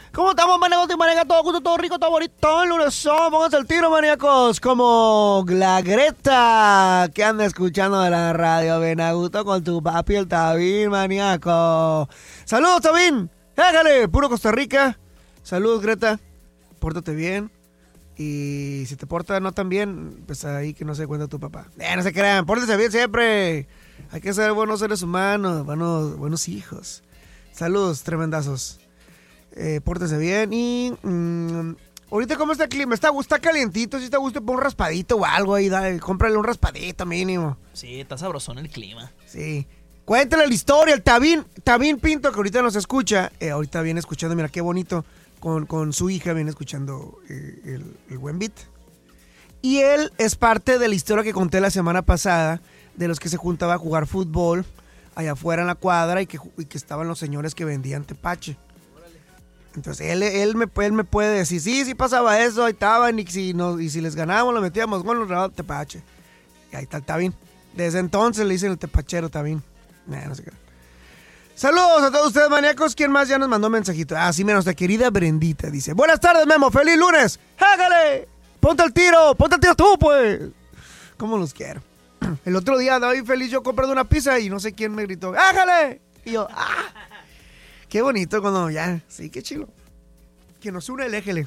¿Cómo estamos, maníacos y maníacas? Todo gusto, todo rico, todo bonito. El lunes, pónganse el tiro, maníacos. Como la Greta que anda escuchando de la radio. Ven a gusto con tu papi, el Tabín, maníaco. Saludos, Tabín. Déjale, puro Costa Rica. Saludos, Greta. Pórtate bien. Y si te portas no tan bien, pues ahí que no se cuenta tu papá. No se crean, pórtense bien siempre. Hay que ser buenos seres humanos, buenos hijos. Saludos, tremendazos. Pórtense bien y... ahorita, ¿cómo está el clima? ¿Está calientito? Si te gusta, pon un raspadito o algo ahí. Dale, cómprale un raspadito mínimo. Sí, está sabrosón el clima. Sí. Cuéntale la historia. El Tabín Pinto, que ahorita nos escucha. Ahorita viene escuchando, mira qué bonito. Con su hija viene escuchando el buen beat. Y él es parte de la historia que conté la semana pasada, de los que se juntaba a jugar fútbol allá afuera en la cuadra y que estaban los señores que vendían tepache. Entonces él me puede decir, sí pasaba eso, ahí estaban, y si les ganábamos, lo metíamos con los tepache. Y ahí está el Tabín. Desde entonces le dicen el tepachero Tabín. No sé qué. Saludos a todos ustedes, maníacos. ¿Quién más ya nos mandó un mensajito? Sí, mira, nuestra querida Brendita dice: buenas tardes, Memo, feliz lunes. ¡Hágale! Ponte al tiro tú, pues. ¿Cómo los quiero? El otro día andaba bien feliz yo comprando una pizza y no sé quién me gritó: ¡hágale! Y yo, qué bonito cuando ya, sí, qué chilo. Que nos une el éjele.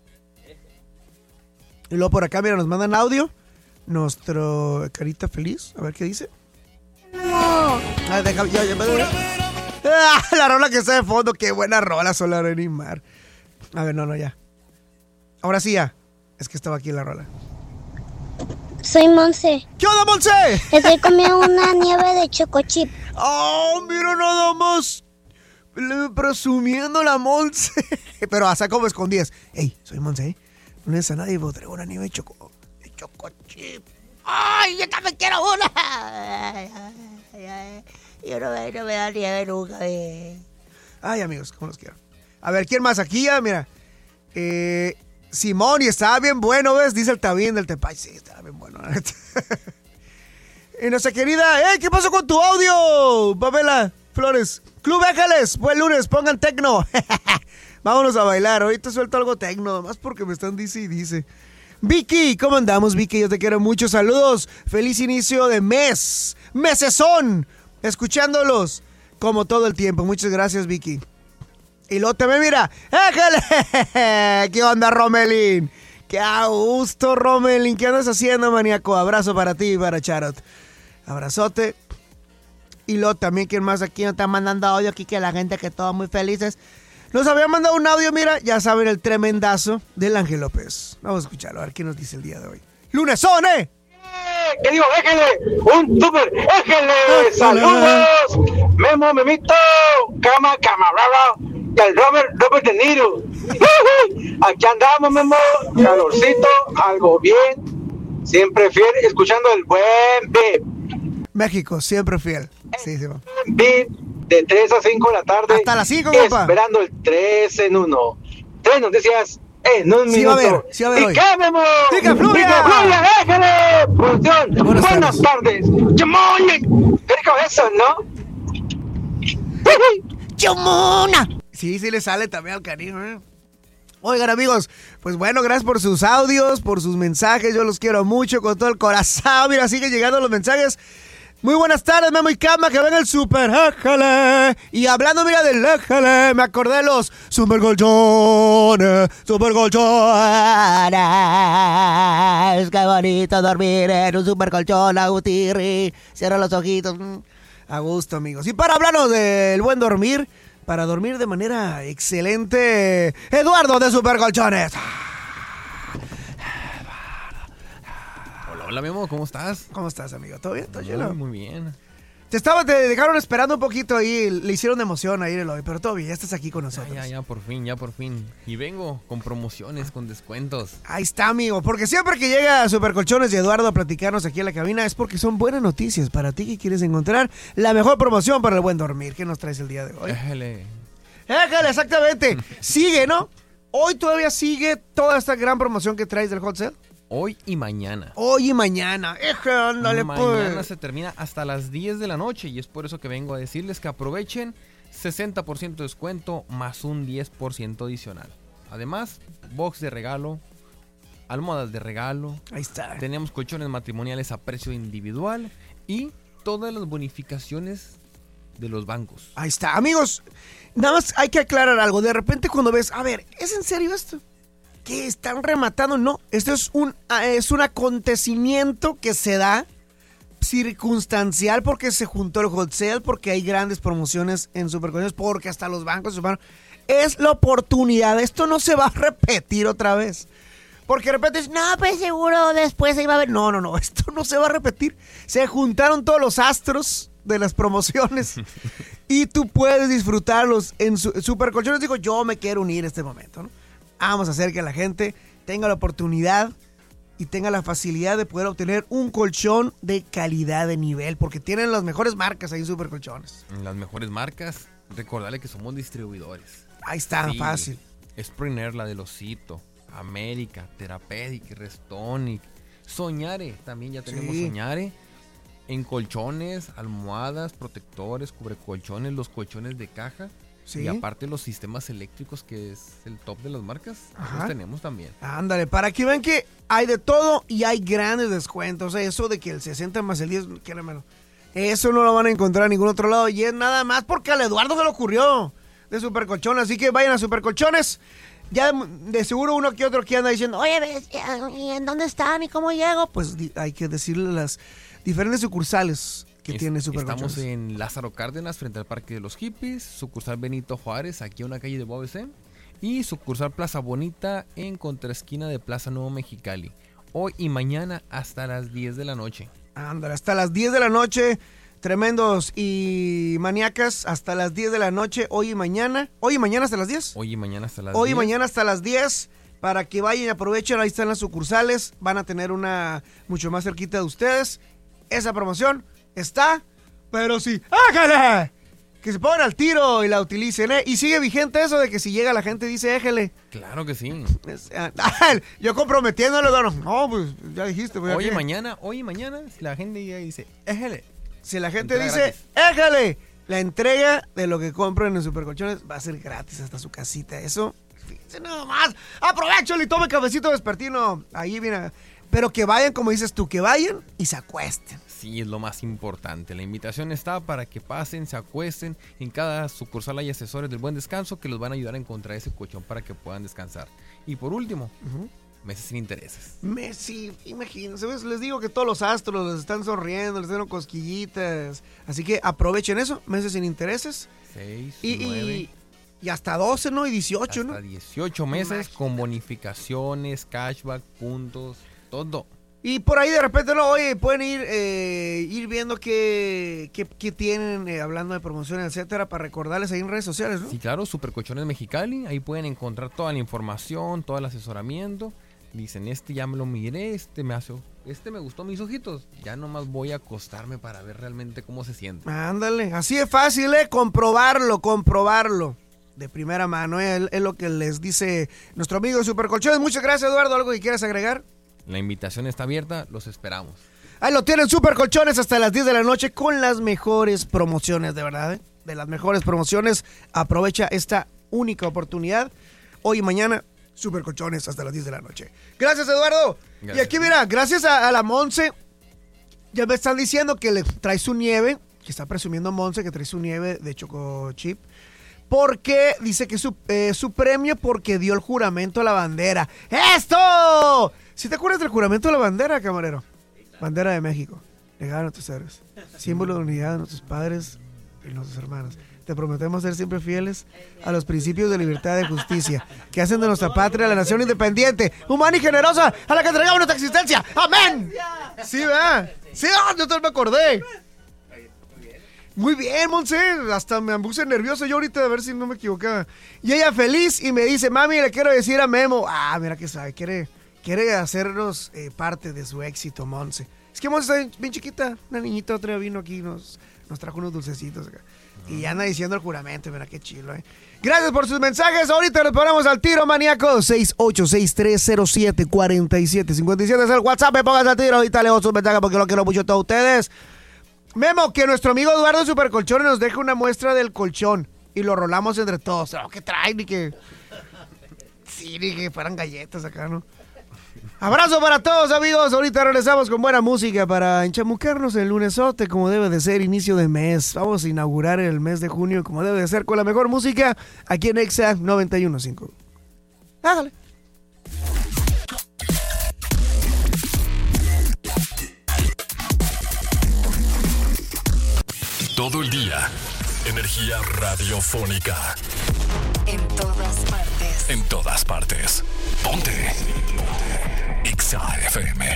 Y luego por acá, mira, nos mandan audio. Nuestro carita feliz, a ver qué dice. No. Deja, ya me... la rola que está de fondo, qué buena rola, Solar en Mar. A ver, no, ya. Ahora sí ya. Es que estaba aquí la rola. Soy Monse. ¿Qué onda, Monse? Estoy comiendo una nieve de chocochip. Mira nada más. Presumiendo la Monse. Pero hasta como escondías. Ey, soy Monse. No es a nadie, pero traigo una nieve de chocochip. ¡Ay, yo también quiero una! Yo no me da nieve nunca. Ay, amigos, ¿cómo los quiero? A ver, ¿quién más? Aquí ya, mira. Simón, y estaba bien bueno, ¿ves? Dice el Tabín del Tepay. Sí, estaba bien bueno. Y nuestra querida, ¿qué pasó con tu audio? Pamela Flores. Club Ángeles, buen lunes, pongan tecno. Vámonos a bailar. Ahorita suelto algo tecno, nomás porque me están dice y dice. Vicky, ¿cómo andamos, Vicky? Yo te quiero mucho. Saludos. Feliz inicio de mes. Mesesón. Escuchándolos como todo el tiempo. Muchas gracias, Vicky. Y luego también, mira. ¡Éjale! ¿Qué onda, Romelín? ¡Qué a gusto, Romelín! ¿Qué andas haciendo, maníaco? Abrazo para ti y para Charot. Abrazote. Y luego también, ¿quién más aquí nos está mandando audio? Aquí que la gente que todos muy felices. Nos había mandado un audio, mira, ya saben, el tremendazo del Ángel López. Vamos a escucharlo, a ver qué nos dice el día de hoy. ¡Lunesón, eh! ¿Qué digo? ¡Éjele! ¡Un súper! ¡Éjele! ¡Saludos! Memo, Memito, camarada, y el Robert De Niro. Aquí andamos, Memo, calorcito, algo bien, siempre fiel, escuchando el buen beat. México, siempre fiel. Sí, sí, va. Beat de 3 a 5 de la tarde. Hasta las 5, compa. Esperando el 3 en 1. 3 noticias en un minuto. Sí va a haber ¿Y hoy. qué, Memo? ¡Y que fluya! ¡Déjale! Producción, buenas tardes. ¡Chamón! ¡Qué rico eso, ¿no? ¡Chamona! Sí le sale también al cariño, ¿eh? Oigan, amigos, pues bueno, gracias por sus audios, por sus mensajes. Yo los quiero mucho con todo el corazón. Mira, siguen llegando los mensajes. Muy buenas tardes, Memo y Cama, que ven el super éjale. Y hablando, mira, del éjale, me acordé de los super colchones. Qué bonito dormir en un super colchón, Agutirri. Cierra los ojitos. A gusto, amigos. Y para hablarnos del buen dormir, para dormir de manera excelente, Eduardo de Super Colchones. Hola, Memo, ¿cómo estás? ¿Cómo estás, amigo? ¿Todo bien? ¿Todo lleno? Muy bien. Te dejaron esperando un poquito ahí, le hicieron de emoción ahí, pero todo bien, ya estás aquí con nosotros. Ya, por fin. Y vengo con promociones, con descuentos. Ahí está, amigo, porque siempre que llega Super Colchones y Eduardo a platicarnos aquí en la cabina es porque son buenas noticias para ti que quieres encontrar la mejor promoción para el buen dormir. ¿Qué nos traes el día de hoy? Éjale, exactamente. Sigue, ¿no? Hoy todavía sigue toda esta gran promoción que traes del Hot Sale. Hoy y mañana. Ándale, Mañana pues. se termina hasta las 10 de la noche y es por eso que vengo a decirles que aprovechen 60% de descuento más un 10% adicional. Además, box de regalo, almohadas de regalo. Ahí está. Tenemos colchones matrimoniales a precio individual y todas las bonificaciones de los bancos. Ahí está. Amigos, nada más hay que aclarar algo. De repente cuando ves, a ver, ¿es en serio esto? ¿Que están rematando? No, esto es un acontecimiento que se da circunstancial porque se juntó el hot sale, porque hay grandes promociones en Supercolchones, porque hasta los bancos se sumaron. Es la oportunidad. Esto no se va a repetir otra vez. Porque de repente no, pues seguro después se iba a ver. No, esto no se va a repetir. Se juntaron todos los astros de las promociones y tú puedes disfrutarlos en Supercolchones. Digo, yo me quiero unir a este momento, ¿no? Vamos a hacer que la gente tenga la oportunidad y tenga la facilidad de poder obtener un colchón de calidad de nivel, porque tienen las mejores marcas ahí en Supercolchones. Las mejores marcas, recordarle que somos distribuidores. Ahí está, Sí, fácil. Springer, la de Osito, América, Therapeutic, Restonic, Soñare, también ya tenemos Sí. Soñare. En colchones, almohadas, protectores, cubrecolchones, los colchones de caja. Sí. Y aparte los sistemas eléctricos, que es el top de las marcas, Ajá. los tenemos también. Ándale, para que vean que hay de todo y hay grandes descuentos. Eso de que el 60 más el 10, créanmelo, eso no lo van a encontrar en ningún otro lado. Y es nada más porque al Eduardo se le ocurrió de Supercolchones. Así que vayan a Supercolchones. Ya de seguro uno que otro que anda diciendo, oye, ¿y en dónde están y cómo llego? Pues hay que decirle las diferentes sucursales que tiene Supercolchones. Estamos en Lázaro Cárdenas, frente al Parque de los Hippies, sucursal Benito Juárez, aquí en una calle de Boabcé, y sucursal Plaza Bonita en contraesquina de Plaza Nuevo Mexicali. Hoy y mañana hasta las 10 de la noche. Ándale, hasta las 10 de la noche, tremendos y maníacas, hasta las 10 de la noche, hoy y mañana. ¿Hoy y mañana hasta las 10? Hoy y mañana hasta las 10. Hoy y mañana hasta las 10, para que vayan y aprovechen, ahí están las sucursales, van a tener una mucho más cerquita de ustedes. Esa promoción está, pero sí, ¡ájale! Que se pongan al tiro y la utilicen, ¿eh? Y sigue vigente eso de que si llega la gente dice, éjele. Claro que sí. Yo comprometiéndole, no, pues ya dijiste. Pues, Hoy y ¿qué? mañana, si la gente ya dice, éjele. Si la gente Entrega dice, gratis. éjale, la entrega de lo que compren en Supercolchones va a ser gratis hasta su casita. Eso, fíjense nada más. Aprovechalo y tome cafecito vespertino. Ahí viene. Pero que vayan, como dices tú, que vayan y se acuesten. Sí, es lo más importante. La invitación está para que pasen, se acuesten. En cada sucursal hay asesores del buen descanso que los van a ayudar a encontrar ese colchón para que puedan descansar. Y por último, meses sin intereses. Messi, imagínense, ¿ves? Les digo que todos los astros les están sonriendo, les dieron cosquillitas. Así que aprovechen eso, meses sin intereses. 6, Y 9, hasta 12, ¿no? Y 18, hasta ¿no? 18 meses con bonificaciones, cashback, puntos, todo. Y por ahí de repente, no, oye, pueden ir viendo qué tienen, hablando de promociones, etcétera, para recordarles ahí en redes sociales, ¿no? Sí, claro, Supercolchones Mexicali, ahí pueden encontrar toda la información, todo el asesoramiento. Dicen, ya me lo miré, este me gustó mis ojitos. Ya nomás voy a acostarme para ver realmente cómo se siente. Ándale, así de fácil, comprobarlo. De primera mano, es lo que les dice nuestro amigo de Supercolchones. Muchas gracias, Eduardo. ¿Algo que quieras agregar? La invitación está abierta, los esperamos. Ahí lo tienen, Supercolchones hasta las 10 de la noche con las mejores promociones, de verdad, ¿eh? De las mejores promociones. Aprovecha esta única oportunidad. Hoy y mañana, Supercolchones hasta las 10 de la noche. Gracias, Eduardo. Gracias. Y aquí, mira, gracias a la Monse. Ya me están diciendo que le trae su nieve, que está presumiendo Monse que trae su nieve de Choco Chip. Porque dice que su premio porque dio el juramento a la bandera. ¡Esto! ¿Sí te acuerdas del juramento a la bandera, camarero? Bandera de México, legado a nuestros héroes, símbolo de unidad de nuestros padres y nuestros hermanos. Te prometemos ser siempre fieles a los principios de libertad y justicia que hacen de nuestra patria la nación independiente, humana y generosa a la que entregamos nuestra existencia. ¡Amén! Sí, ¿verdad? Sí, yo también me acordé. Muy bien, Monse, hasta me puse nervioso yo ahorita de ver si no me equivocaba. Y ella feliz y me dice, mami, le quiero decir a Memo. Ah, mira que sabe, quiere hacernos parte de su éxito, Monse. Es que Monse está bien chiquita, una niñita otra vino aquí, nos trajo unos dulcecitos acá. Y anda diciendo el juramento, mira qué chilo, ¿eh? Gracias por sus mensajes, ahorita nos ponemos al tiro, maníacos. 6863074757 es el WhatsApp, me pongas al tiro, ahorita leo sus mensajes porque lo quiero mucho a todos ustedes. Memo, que nuestro amigo Eduardo Supercolchones nos deje una muestra del colchón. y lo rolamos entre todos. ¿Qué traen? Ni que... Sí, ni que fueran galletas acá, ¿no? Abrazo para todos, amigos. Ahorita regresamos con buena música para enchamucarnos el lunesote, como debe de ser, inicio de mes. Vamos a inaugurar el mes de junio como debe de ser, con la mejor música aquí en Exa 91.5. Hágale. Todo el día, energía radiofónica. En todas partes. En todas partes. Ponte. Exa FM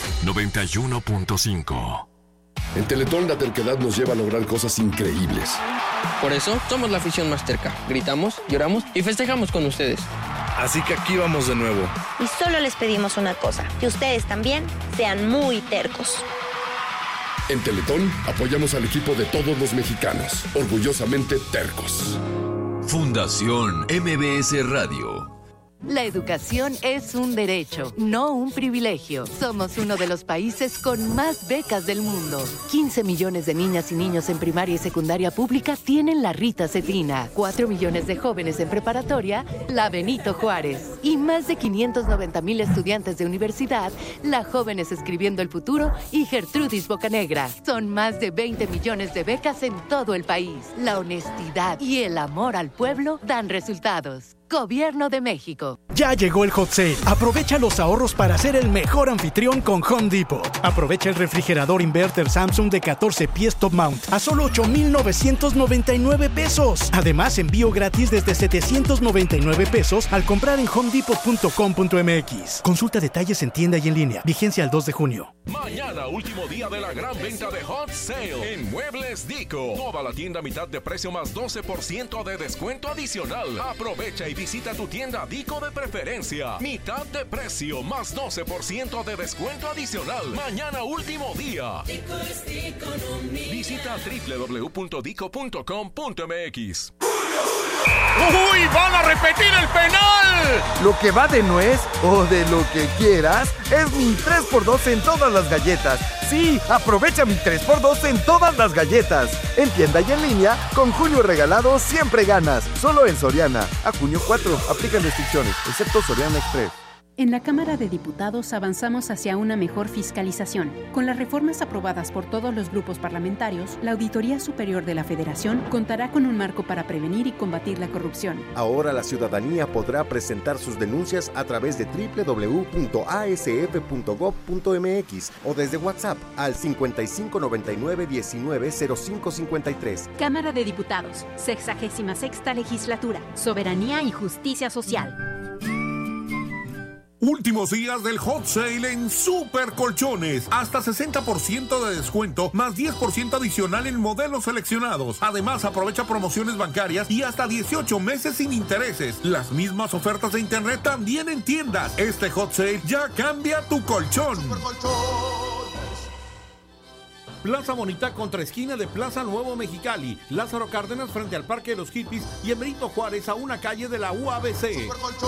91.5. En Teletón la terquedad nos lleva a lograr cosas increíbles. Por eso somos la afición más terca. Gritamos, lloramos y festejamos con ustedes. Así que aquí vamos de nuevo. Y solo les pedimos una cosa, que ustedes también sean muy tercos. En Teletón apoyamos al equipo de todos los mexicanos, orgullosamente tercos. Fundación MBS Radio. La educación es un derecho, no un privilegio. Somos uno de los países con más becas del mundo. 15 millones de niñas y niños en primaria y secundaria pública tienen la Rita Cetrina. 4 millones de jóvenes en preparatoria, la Benito Juárez. Y más de 590,000 estudiantes de universidad, la Jóvenes Escribiendo el Futuro y Gertrudis Bocanegra. Son más de 20 millones de becas en todo el país. La honestidad y el amor al pueblo dan resultados. Gobierno de México. Ya llegó el Hot Sale. Aprovecha los ahorros para ser el mejor anfitrión con Home Depot. Aprovecha el refrigerador inverter Samsung de 14 pies top mount a solo 8,999 pesos. Además, envío gratis desde 799 pesos al comprar en homedepot.com.mx. Consulta detalles en tienda y en línea. Vigencia al 2 de junio. Mañana, último día de la gran venta de Hot Sale en Muebles Dico. Toda la tienda a mitad de precio más 12% de descuento adicional. Aprovecha y visita tu tienda Dico de preferencia. Mitad de precio más 12% de descuento adicional. Mañana último día. Visita www.dico.com.mx. ¡Uy! ¡Van a repetir el penal! Lo que va de nuez o de lo que quieras es mi 3x2 en todas las galletas. Sí, aprovecha mi 3x2 en todas las galletas. En tienda y en línea, con junio regalado siempre ganas. Solo en Soriana. A junio 4, aplican restricciones, excepto Soriana Express. En la Cámara de Diputados avanzamos hacia una mejor fiscalización. Con las reformas aprobadas por todos los grupos parlamentarios, la Auditoría Superior de la Federación contará con un marco para prevenir y combatir la corrupción. Ahora la ciudadanía podrá presentar sus denuncias a través de www.asf.gov.mx o desde WhatsApp al 5599190553. Cámara de Diputados, 66ª Legislatura, Soberanía y Justicia Social. Últimos días del Hot Sale en Super Colchones. Hasta 60% de descuento, más 10% adicional en modelos seleccionados. Además, aprovecha promociones bancarias y hasta 18 meses sin intereses. Las mismas ofertas de internet también en tiendas. Este Hot Sale ya cambia tu colchón. Plaza Bonita contra esquina de Plaza Nuevo Mexicali. Lázaro Cárdenas frente al Parque de los Hippies y en Benito Juárez a una calle de la UABC.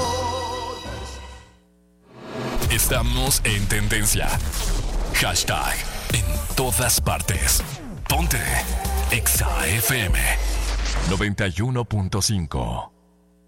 Estamos en tendencia. Hashtag en todas partes. Ponte Exa FM 91.5.